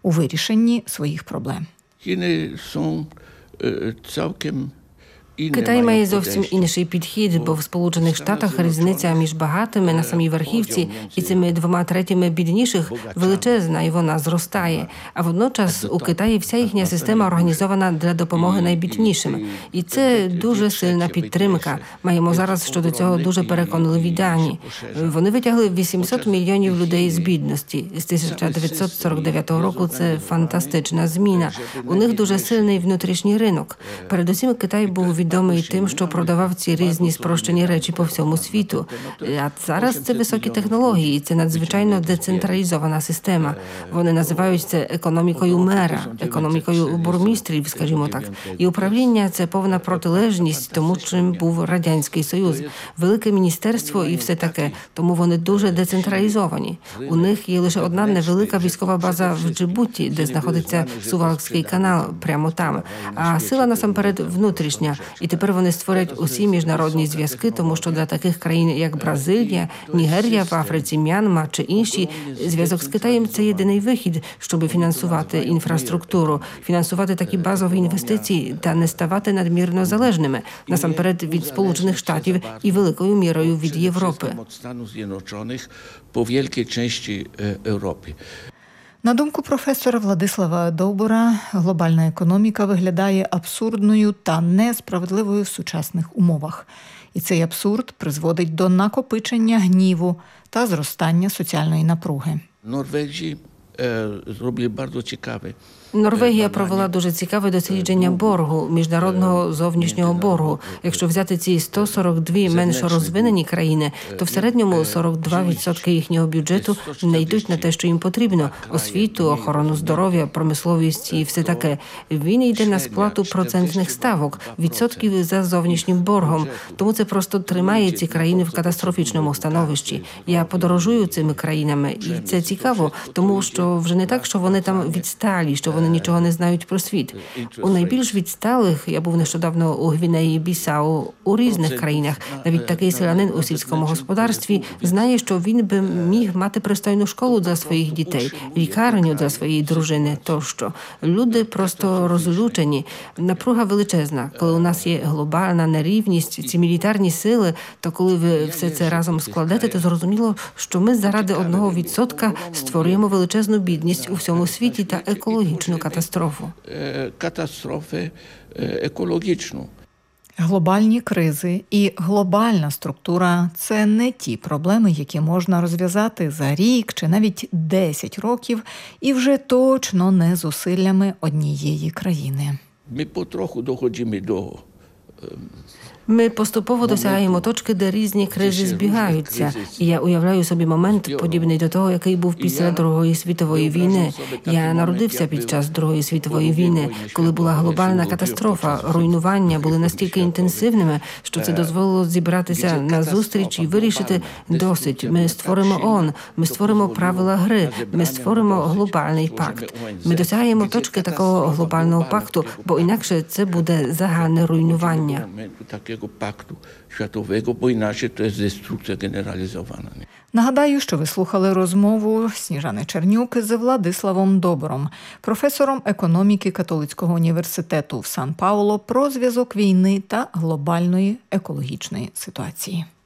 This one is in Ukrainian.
у вирішенні своїх проблем. Китай має зовсім інший підхід, бо в Сполучених Штатах різниця між багатими на самій верхівці і цими 2/3 бідніших величезна, і вона зростає. А водночас у Китаї вся їхня система організована для допомоги найбіднішим. І це дуже сильна підтримка. Маємо зараз щодо цього дуже переконливі дані. Вони витягли 800 мільйонів людей з бідності. З 1949 року це фантастична зміна. У них дуже сильний внутрішній ринок. Передусім, Китай був відомий тим, що продавав ці різні спрощені речі по всьому світу. А зараз це високі технології, це надзвичайно децентралізована система. Вони називають це економікою мера, економікою бурмістрів, скажімо так. І управління – це повна протилежність тому, чим був Радянський Союз. Велике міністерство і все таке, тому вони дуже децентралізовані. У них є лише одна невелика військова база в Джибуті, де знаходиться Сувалкський канал, прямо там. А сила насамперед внутрішня. І тепер вони створять усі міжнародні зв'язки, тому що для таких країн, як Бразилія, Нігерія в Африці, М'янма чи інші, зв'язок з Китаєм – це єдиний вихід, щоб фінансувати інфраструктуру, фінансувати такі базові інвестиції та не ставати надмірно залежними, насамперед від Сполучених Штатів і великою мірою від Європи. По великій частині Європи. На думку професора Владислава Довбора, глобальна економіка виглядає абсурдною та несправедливою в сучасних умовах. І цей абсурд призводить до накопичення гніву та зростання соціальної напруги. Норвегія зробили дуже цікаве. Норвегія провела дуже цікаве дослідження боргу, міжнародного зовнішнього боргу. Якщо взяти ці 142 менш розвинені країни, то в середньому 42% їхнього бюджету не йдуть на те, що їм потрібно – освіту, охорону здоров'я, промисловість і все таке. Він йде на сплату процентних ставок, відсотків за зовнішнім боргом. Тому це просто тримає ці країни в катастрофічному становищі. Я подорожую цими країнами, і це цікаво, тому що вже не так, що вони там відсталі, що вони нічого не знають про світ. У найбільш відсталих, я був нещодавно у Гвінеї Бісау, у різних країнах, навіть такий селянин у сільському господарстві знає, що він би міг мати пристойну школу для своїх дітей, лікарню для своєї дружини тощо. Люди просто розлючені. Напруга величезна. Коли у нас є глобальна нерівність, ці мілітарні сили, то коли ви все це разом складете, то зрозуміло, що ми заради 1% створюємо величезну бідність у всьому світі та екологічну катастрофу. Катастрофи екологічну. Глобальні кризи і глобальна структура – це не ті проблеми, які можна розв'язати за рік чи навіть 10 років і вже точно не зусиллями однієї країни. Ми потроху доходимо до Ми поступово досягаємо точки, де різні кризи збігаються. І я уявляю собі момент, подібний до того, який був після Другої світової війни. Я народився під час Другої світової війни, коли була глобальна катастрофа. Руйнування були настільки інтенсивними, що це дозволило зібратися на зустріч і вирішити досить. Ми створимо ООН, ми створимо правила гри, ми створимо глобальний пакт. Ми досягаємо точки такого глобального пакту, бо інакше це буде загальне руйнування. Пакту світового, бо інакше це деструкція генералізована. Нагадаю, що ви слухали розмову Сніжани Чернюк з Владиславом Довбором, професором економіки Католицького університету в Сан-Пауло, про зв'язок війни та глобальної екологічної ситуації.